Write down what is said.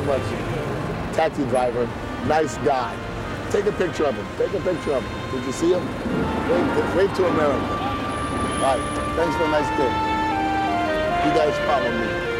much. Taxi driver, nice guy. Take a picture of him. Take a picture of him. Did you see him? Wave to America. All right. Thanks for a nice day. You guys follow me.